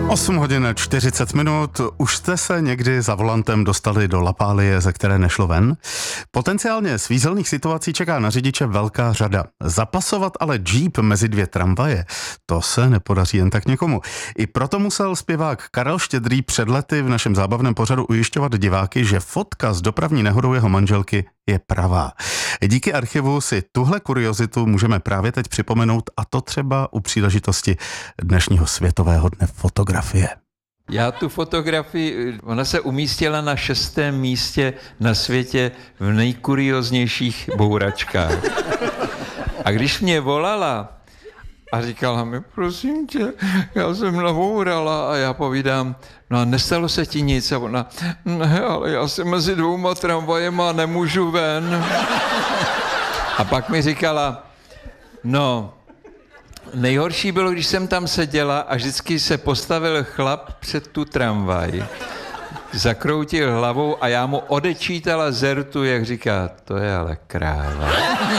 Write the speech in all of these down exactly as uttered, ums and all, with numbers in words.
osm hodin čtyřicet minut. Už jste se někdy za volantem dostali do lapálie, ze které nešlo ven? Potenciálně svízelných situací čeká na řidiče velká řada. Zapasovat ale džíp mezi dvě tramvaje, to se nepodaří jen tak někomu. I proto musel zpěvák Karel Štědrý před lety v našem zábavném pořadu ujišťovat diváky, že fotka s dopravní nehodou jeho manželky je pravá. Díky archivu si tuhle kuriozitu můžeme právě teď připomenout, a to třeba u příležitosti dnešního světového dne fotografie. Já tu fotografii, ona se umístila na šestém místě na světě v nejkurioznějších bouračkách. A když mě volala a říkala mi, prosím tě, já jsem nabourala, a já povídám, no a nestalo se ti nic? A ona, ne, ale já jsem mezi dvouma tramvajema a nemůžu ven. A pak mi říkala, no, nejhorší bylo, když jsem tam seděla a vždycky se postavil chlap před tu tramvaj, zakroutil hlavou a já mu odečítala zertu, jak říká, to je ale kráva.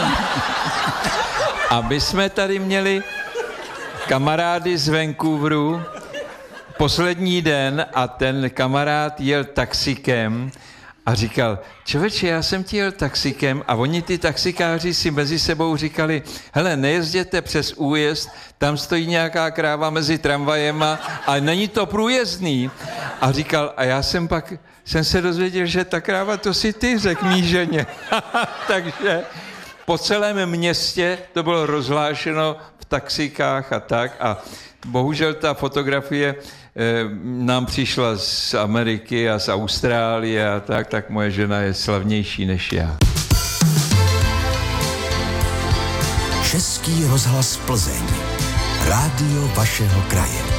A my jsme tady měli kamarády z Vancouveru poslední den a ten kamarád jel taxikem a říkal, člověče, já jsem ti jel taxikem, a oni ty taxikáři si mezi sebou říkali, hele, nejezděte přes újezd, tam stojí nějaká kráva mezi tramvajema a není to průjezdný. A říkal, a já jsem pak, jsem se dozvěděl, že ta kráva, to si ty řek mý ženě. Takže po celém městě to bylo rozhlášeno v taxikách a tak, a bohužel ta fotografie nám přišla z Ameriky a z Austrálie a tak, tak moje žena je slavnější než já. Český rozhlas Plzeň. Rádio vašeho kraje.